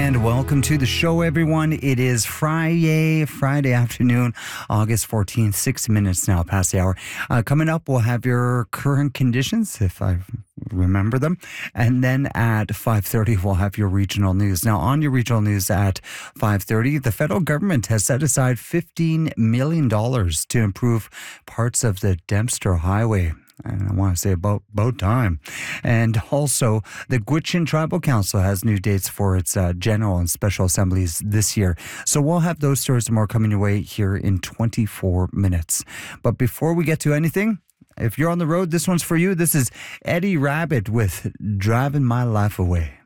And welcome to the show, everyone. It is Friday afternoon, August 14th, 6 minutes now past the hour. Coming up, we'll have your current conditions, if I remember them. And then at 5:30, we'll have your regional news. Now, on your regional news at 5:30, the federal government has set aside $15 million to improve parts of the Dempster Highway. And I want to say about time. And also, the Gwich'in Tribal Council has new dates for its general and special assemblies this year. So we'll have those stories and more coming your way here in 24 minutes. But before we get to anything, if you're on the road, this one's for you. This is Eddie Rabbitt with Driving My Life Away.